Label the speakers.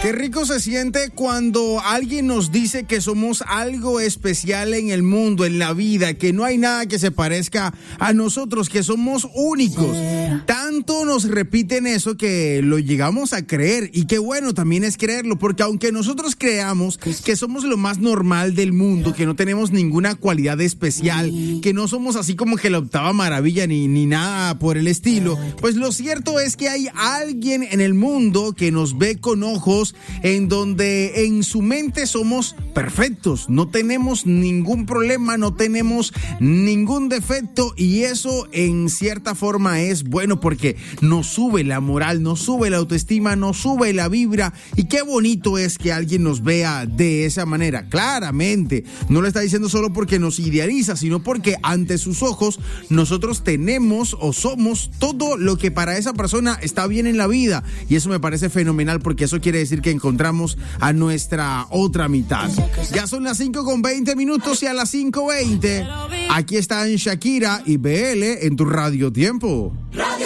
Speaker 1: Qué rico se siente cuando alguien nos dice que somos algo especial en el mundo, en la vida, que no hay nada que se parezca a nosotros, que somos únicos. Tanto nos repiten eso que lo llegamos a creer, y qué bueno también es creerlo, porque aunque nosotros creamos que somos lo más normal del mundo, que no tenemos ninguna cualidad especial, que no somos así como que la octava maravilla ni nada por el estilo, pues lo cierto es que hay alguien en el mundo que nos ve con ojos en donde en su mente somos perfectos, no tenemos ningún problema, no tenemos ningún defecto, y eso en cierta forma es bueno porque nos sube la moral, nos sube la autoestima, nos sube la vibra, y qué bonito es que alguien nos vea de esa manera. Claramente no lo está diciendo solo porque nos idealiza, sino porque ante sus ojos nosotros tenemos o somos todo lo que para esa persona está bien en la vida, y eso me parece fenomenal porque eso quiere decir que encontramos a nuestra otra mitad. Ya son las 5:20 y a las 5:20 aquí están Shakira y BL en tu Radio Tiempo.